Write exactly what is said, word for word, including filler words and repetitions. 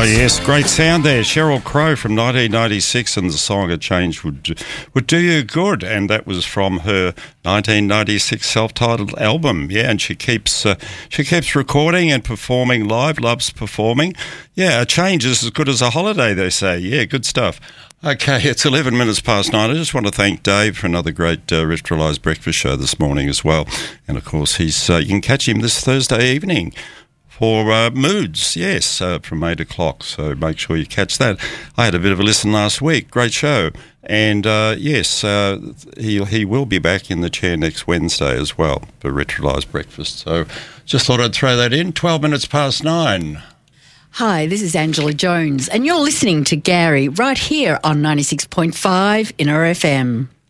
Oh, yes, great sound there. Sheryl Crow from nineteen ninety-six, and the song A Change Would Would Do You Good, and that was from her nineteen ninety-six self-titled album. Yeah, and she keeps uh, she keeps recording and performing live, loves performing. Yeah, a change is as good as a holiday, they say. Yeah, good stuff. Okay, it's eleven minutes past nine. I just want to thank Dave for another great uh, Ritualised Breakfast show this morning as well. And, of course, he's uh, you can catch him this Thursday evening for uh, Moods, yes, uh, from eight o'clock. So make sure you catch that. I had a bit of a listen last week. Great show. And, uh, yes, uh, he, he will be back in the chair next Wednesday as well for Ritualised Breakfast. So just thought I'd throw that in. twelve minutes past nine. Hi, this is Angela Jones, and you're listening to Gary right here on ninety-six point five Inner F M.